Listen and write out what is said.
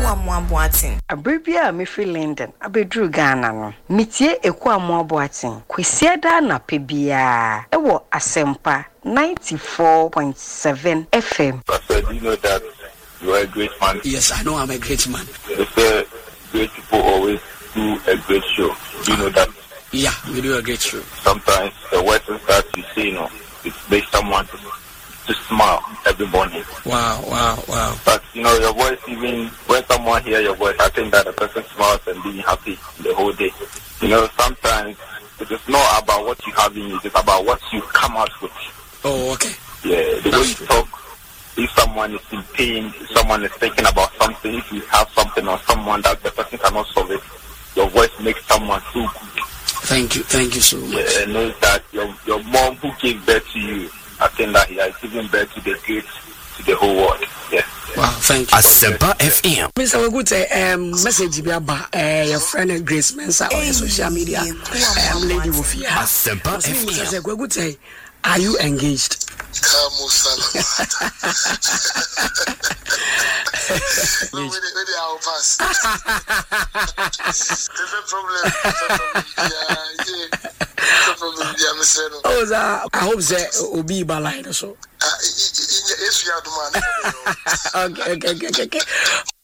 Boatin. Abribia me free London, abedru Ghana no. Mitie Ekuamo Boatin. Kwesiada na pebia. Ewo Asempa 94.7 FM. Pastor, do you know that you are a great man? Yes, I know I'm a great man. They say great people always do a great show. Do you know that? Yeah, we do a great show. Sometimes the words that you say, it makes someone to smile every morning. Wow. But your voice, even when someone hears your voice, I think that the person smiles and being happy the whole day. Sometimes it is not about what you have in you, it's about what you come out with. Oh, okay. Yeah, the way you talk, if someone is in pain, if someone is thinking about something, if you have something on someone that the person cannot solve it, your voice makes someone feel good. Thank you so much. Yeah, know that your mom who gave birth to you, I think that he has given birth to the whole world. Yeah. Wow, thank you. Asempa FM. Mr. Wagute, message be about your friend Grace Mensa on social media. Lady Wofia. Asempa FM. Wagute, are you engaged? I hope that will be by line so. Okay.